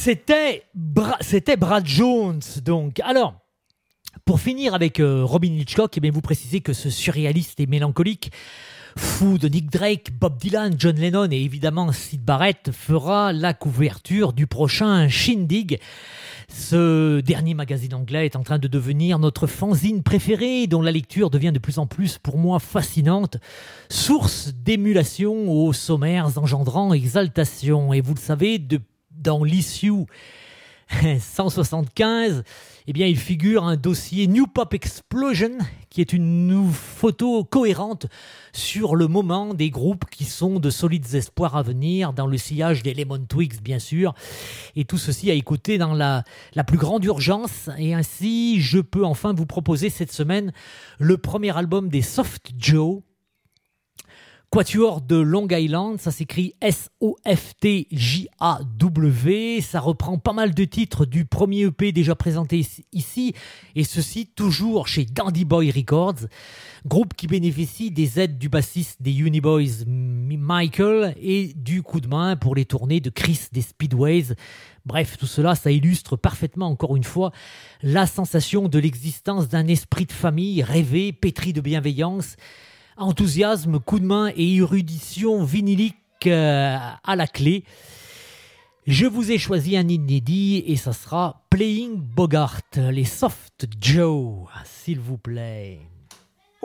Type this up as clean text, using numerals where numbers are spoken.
C'était Brad Jones, donc. Alors, pour finir avec Robin Hitchcock, eh bien, vous précisez que ce surréaliste et mélancolique, fou de Nick Drake, Bob Dylan, John Lennon et évidemment Syd Barrett, fera la couverture du prochain Shindig. Ce dernier magazine anglais est en train de devenir notre fanzine préféré, dont la lecture devient de plus en plus pour moi fascinante, source d'émulation aux sommaires engendrant exaltation. Et vous le savez, dans l'issue 175, eh bien, il figure un dossier New Pop Explosion, qui est une photo cohérente sur le moment des groupes qui sont de solides espoirs à venir, dans le sillage des Lemon Twigs, bien sûr. Et tout ceci à écouter dans la plus grande urgence. Et ainsi, je peux enfin vous proposer cette semaine le premier album des Soft Joe, Quatuor de Long Island, ça s'écrit S-O-F-T-J-A-W, ça reprend pas mal de titres du premier EP déjà présenté ici, et ceci toujours chez Dandy Boy Records, groupe qui bénéficie des aides du bassiste des Uniboys Michael et du coup de main pour les tournées de Chris des Speedways. Bref, tout cela, ça illustre parfaitement, encore une fois, la sensation de l'existence d'un esprit de famille rêvé, pétri de bienveillance, enthousiasme, coup de main et érudition vinylique à la clé. Je vous ai choisi un inédit et ça sera Playing Bogart, les Soft Joe, s'il vous plaît.